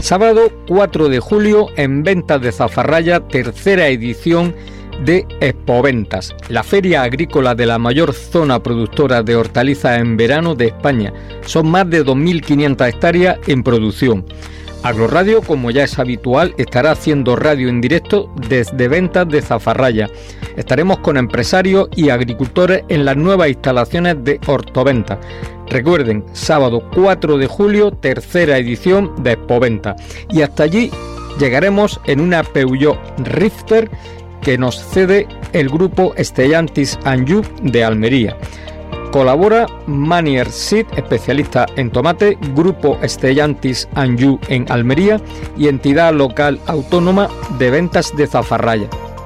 Sábado 4 de julio en Ventas de Zafarraya, tercera edición de Expoventas, la feria agrícola de la mayor zona productora de hortalizas en verano de España. Son más de 2.500 hectáreas en producción. Agroradio, como ya es habitual, estará haciendo radio en directo desde Ventas de Zafarraya. Estaremos con empresarios y agricultores en las nuevas instalaciones de Hortoventa. Recuerden, sábado 4 de julio, tercera edición de Expoventa. Y hasta allí llegaremos en una Peugeot Rifter que nos cede el grupo Stellantis Anjou de Almería. Colabora Manier Seed, especialista en tomate, Grupo Stellantis Anjou en Almería y entidad local autónoma de Ventas de Zafarraya.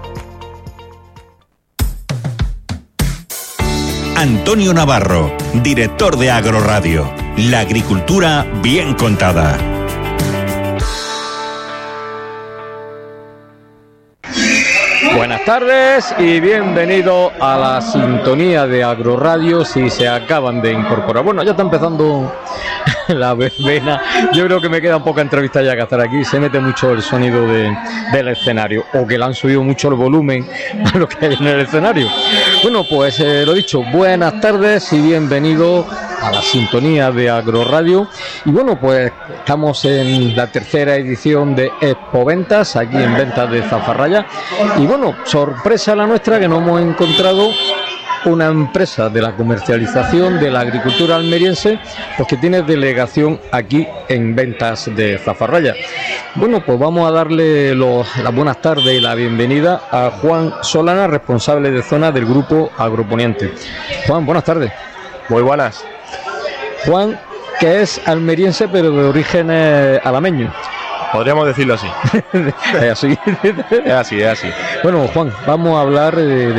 Antonio Navarro, director de Agroradio. La agricultura bien contada. Buenas tardes y bienvenido a la sintonía de Agroradio si se acaban de incorporar. Bueno, ya está empezando la verbena. Yo creo que me queda poca entrevista ya que hacer aquí. Se mete mucho el sonido del escenario, o que le han subido mucho el volumen a lo que hay en el escenario. Bueno, pues lo dicho, buenas tardes y bienvenido a la sintonía de Agroradio. Y bueno, pues estamos en la tercera edición de Expoventas, aquí en Ventas de Zafarraya. Y bueno, sorpresa la nuestra que nos hemos encontrado una empresa de la comercialización de la agricultura almeriense, pues que tiene delegación aquí en Ventas de Zafarraya. Bueno, pues vamos a darle las buenas tardes y la bienvenida a Juan Solana, responsable de zona del Grupo Agroponiente. Juan, buenas tardes. Muy buenas. Juan, que es almeriense pero de origen alameño. Podríamos decirlo así. Es así. Es así. Bueno, Juan, vamos a hablar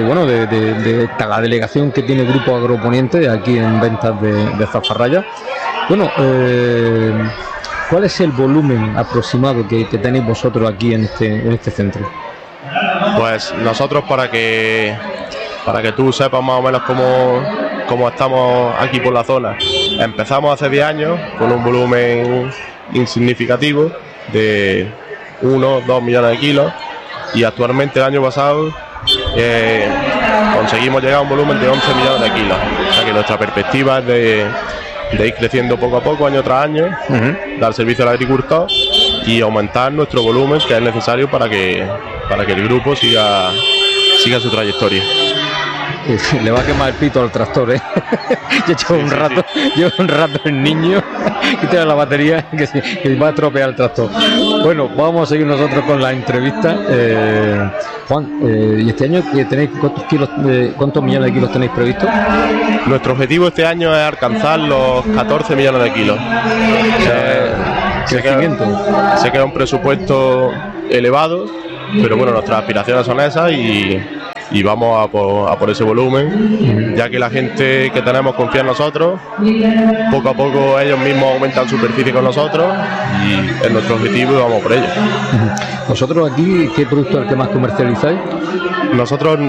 de la delegación que tiene el Grupo Agroponiente aquí en Ventas de Zafarraya. Bueno, ¿cuál es el volumen aproximado que tenéis vosotros aquí en este centro? Pues nosotros, para que tú sepas más o menos cómo estamos aquí por la zona, empezamos hace 10 años con un volumen insignificativo de 1-2 millones de kilos, y actualmente el año pasado conseguimos llegar a un volumen de 11 millones de kilos. O sea que nuestra perspectiva es de ir creciendo poco a poco, año tras año, dar servicio al agricultor y aumentar nuestro volumen, que es necesario para que el grupo siga su trayectoria. Le va a quemar el pito al tractor, ¿eh? Llevo un rato el niño que tiene la batería que va a estropear el tractor. Bueno, vamos a seguir nosotros con la entrevista. Juan, ¿y este año que tenéis cuántos millones de kilos tenéis previstos? Nuestro objetivo este año es alcanzar los 14 millones de kilos. Sé que es un presupuesto elevado, pero bueno, nuestras aspiraciones son esas y vamos a por ese volumen, ya que la gente que tenemos confía en nosotros. Poco a poco ellos mismos aumentan superficie con nosotros y es nuestro objetivo y vamos por ello. ¿Vosotros aquí qué producto es el que más comercializáis? Nosotros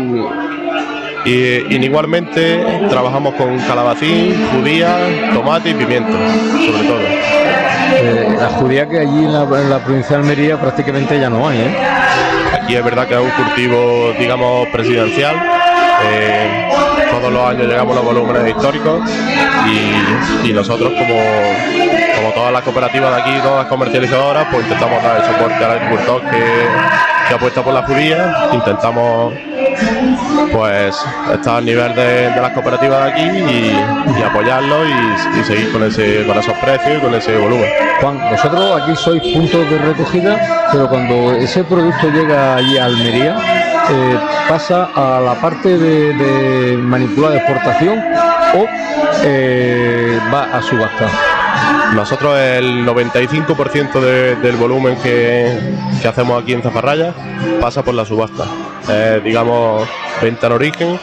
igualmente trabajamos con calabacín, judía, tomate y pimiento, sobre todo. La judía que allí en la provincia de Almería prácticamente ya no hay, ¿eh? Aquí es verdad que es un cultivo, digamos, presidencial. Todos los años llegamos a los volúmenes históricos y nosotros, como todas las cooperativas de aquí, todas las comercializadoras, pues intentamos dar el soporte al agricultor que apuesta por la judía. Intentamos pues estar al nivel de las cooperativas de aquí y apoyarlos y seguir con esos precios y con ese volumen. Juan, vosotros aquí sois puntos de recogida, pero cuando ese producto llega allí a Almería, pasa a la parte de manipulada de exportación o va a subasta. Nosotros el 95% del volumen que hacemos aquí en Zafarraya pasa por la subasta. Digamos, venta en origen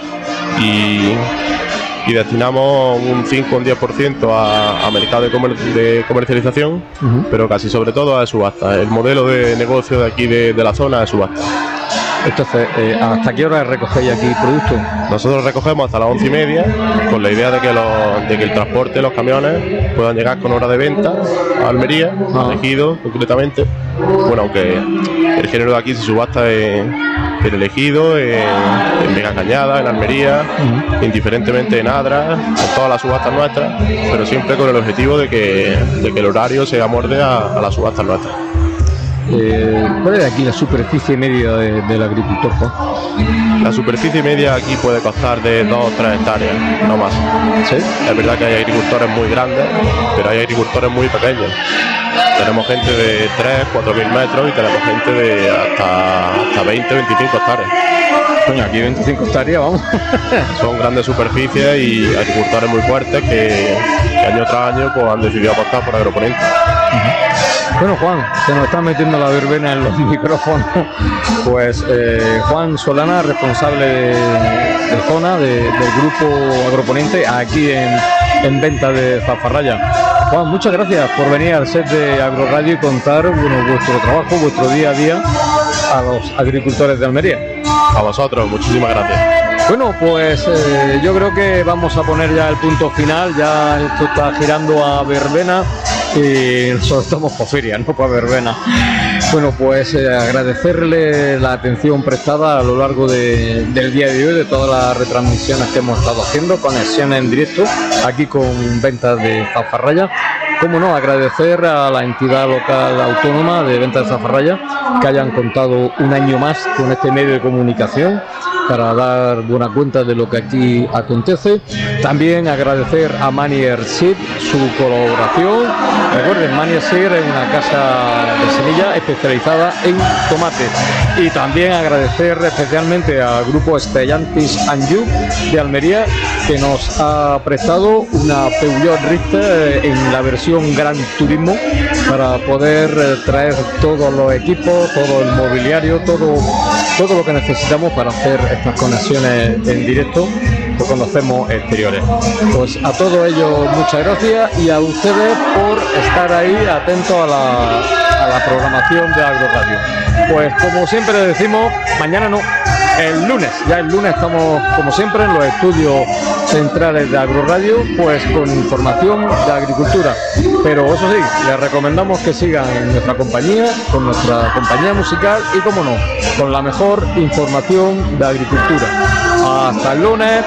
y destinamos un 5 o un 10% a mercado de comercialización, pero casi sobre todo a subasta. El modelo de negocio de aquí de la zona es subasta. Entonces, ¿hasta qué hora recogéis aquí productos? Nosotros recogemos hasta las 11:30 con la idea de que el transporte, los camiones puedan llegar con hora de venta a Almería, a Ejido concretamente. Bueno, aunque el género de aquí se subasta en el Ejido, en Vega Cañada, en Almería, indiferentemente en Adra, en todas las subastas nuestras, pero siempre con el objetivo de que el horario se amorde a las subastas nuestras. ¿Cuál es aquí la superficie media del agricultor, Juan? La superficie media aquí puede costar de 2 o 3 hectáreas, no más. ¿Sí? Es verdad que hay agricultores muy grandes, pero hay agricultores muy pequeños. Tenemos gente de 3, 4.000 metros y tenemos gente de hasta 20, 25 hectáreas. Coño, aquí 25 hectáreas, vamos. Son grandes superficies y agricultores muy fuertes que año tras año pues, han decidido apostar por Agroponente. Bueno, Juan, se nos está metiendo la verbena en los micrófonos. Pues Juan Solana, responsable de zona del grupo Agroponente aquí en venta de Zafarraya. Juan, muchas gracias por venir al set de Agroradio y contar vuestro trabajo, vuestro día a día a los agricultores de Almería. A vosotros, muchísimas gracias. Bueno, pues yo creo que vamos a poner ya el punto final. Ya esto está girando a verbena y nosotros estamos por feria, no por verbena. Bueno, pues agradecerle la atención prestada a lo largo del día de hoy, de todas las retransmisiones que hemos estado haciendo, conexiones en directo aquí con ventas de Zafarraya. Cómo no, agradecer a la entidad local autónoma de ventas de Zafarraya que hayan contado un año más con este medio de comunicación para dar buena cuenta de lo que aquí acontece. También agradecer a Manier Seed su colaboración. Recuerden, Manier Seed es una casa de semillas especializada en tomate. Y también agradecer especialmente al grupo Stellantis Anjou de Almería, que nos ha prestado una Peugeot Richter en la versión Gran Turismo para poder traer todos los equipos, todo el mobiliario, todo lo que necesitamos para hacer estas conexiones en directo con conocemos exteriores. Pues a todos ellos muchas gracias y a ustedes por estar ahí atentos a la programación de Agroradio. Pues como siempre decimos, mañana no, el lunes. Ya el lunes estamos como siempre en los estudios centrales de Agroradio, pues con información de agricultura. Pero eso sí, les recomendamos que sigan en nuestra compañía, con nuestra compañía musical y, como no, con la mejor información de agricultura. Hasta el lunes.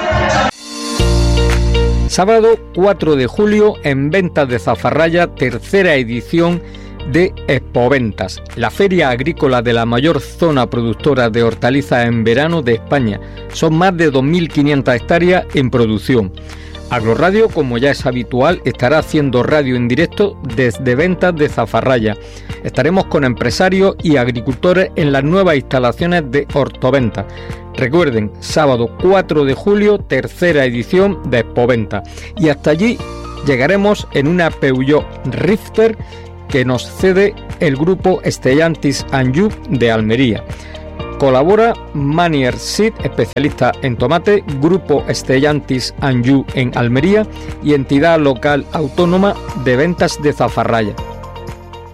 Sábado 4 de julio en Ventas de Zafarraya, tercera edición de Expoventas, la feria agrícola de la mayor zona productora de hortalizas en verano de España. Son más de 2.500 hectáreas en producción. Agroradio, como ya es habitual, estará haciendo radio en directo desde Ventas de Zafarraya. Estaremos con empresarios y agricultores en las nuevas instalaciones de Hortoventa. Recuerden, sábado 4 de julio, tercera edición de Expoventa. Y hasta allí llegaremos en una Peugeot Richter que nos cede el grupo Stellantis Anjou de Almería. Colabora Manier Seed, especialista en tomate, grupo Stellantis Anjou en Almería y entidad local autónoma de ventas de Zafarraya.